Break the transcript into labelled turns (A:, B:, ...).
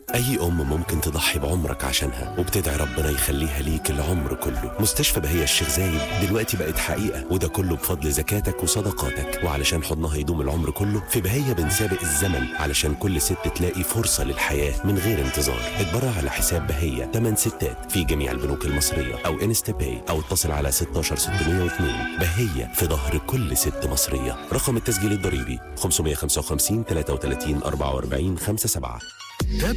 A: أي أم ممكن تضحي بعمرك عشانها وبتدعي ربنا يخليها ليك العمر كله. مستشفى بهية الشيخ زايد دلوقتي بقت حقيقة، وده كله بفضل زكاتك وصدقاتك. وعلشان حضنها يدوم العمر كله، في بهية بنسابق الزمن علشان كل ست تلاقي فرصة للحياة من غير انتظار. اتبرع على حساب بهية 8 ستات في جميع البنوك المصرية أو انستا باي، أو اتصل على 16602. بهية في ظهر كل ست مصرية. رقم التسجيل الضريبي 555 33 44 57.